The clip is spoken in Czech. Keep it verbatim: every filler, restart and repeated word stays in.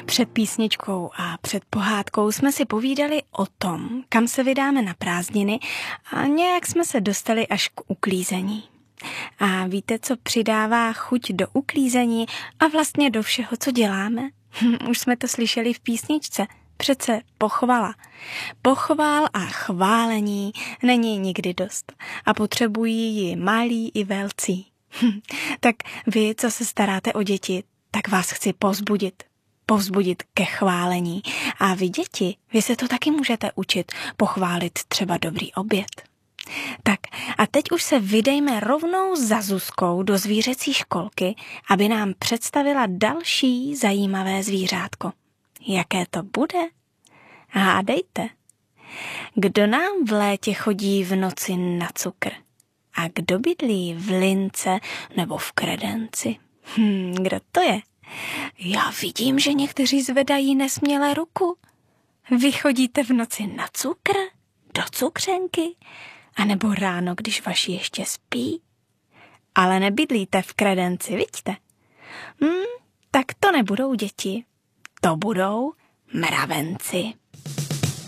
Před písničkou a před pohádkou jsme si povídali o tom, kam se vydáme na prázdniny a nějak jsme se dostali až k uklízení. A víte, co přidává chuť do uklízení a vlastně do všeho, co děláme? Už jsme to slyšeli v písničce. Přece pochvala. Pochvál a chválení není nikdy dost a potřebují ji malí i velcí. Tak vy, co se staráte o děti, tak vás chci povzbudit. Povzbudit ke chválení. A vy děti, vy se to taky můžete učit pochválit třeba dobrý oběd. Tak a teď už se vydejme rovnou za Zuzkou do zvířecí školky, aby nám představila další zajímavé zvířátko. Jaké to bude? Hádejte. Kdo nám v létě chodí v noci na cukr? A kdo bydlí v lince nebo v kredenci? Hm, kdo to je? Já vidím, že někteří zvedají nesměle ruku. Vy chodíte v noci na cukr? Do cukřenky? A nebo ráno, když vaši ještě spí? Ale nebydlíte v kredenci, vidíte? Hm, tak to nebudou děti. To budou mravenci.